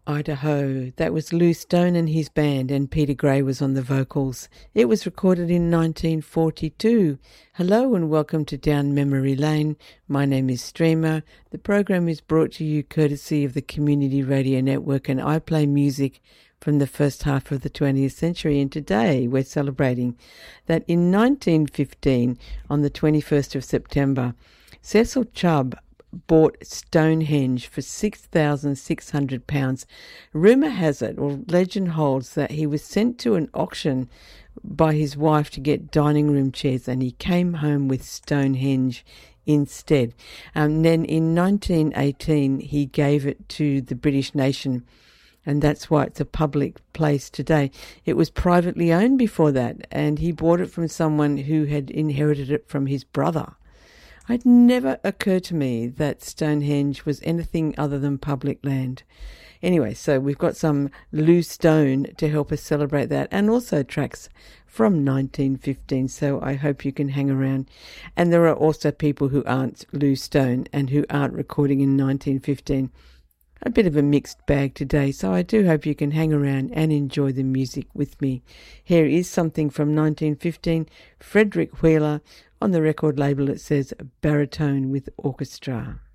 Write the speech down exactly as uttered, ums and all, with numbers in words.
Idaho. That was Lou Stone and his band, and Peter Gray was on the vocals. It was recorded in nineteen forty-two. Hello and welcome to Down Memory Lane. My name is Streamer. The program is brought to you courtesy of the Community Radio Network, and I play music from the first half of the twentieth century. And today we're celebrating that in nineteen fifteen, on the twenty-first of September, Cecil Chubb bought Stonehenge for six thousand six hundred pounds. Rumour has it, or legend holds, that he was sent to an auction by his wife to get dining room chairs, and he came home with Stonehenge instead. And then in nineteen eighteen, he gave it to the British nation, and that's why it's a public place today. It was privately owned before that, and he bought it from someone who had inherited it from his brother. It never occurred to me that Stonehenge was anything other than public land. Anyway, so we've got some Lou Stone to help us celebrate that, and also tracks from nineteen fifteen, so I hope you can hang around. And there are also people who aren't Lou Stone and who aren't recording in nineteen fifteen. A bit of a mixed bag today, so I do hope you can hang around and enjoy the music with me. Here is something from nineteen fifteen, Frederick Wheeler. On the record label it says Baritone with Orchestra.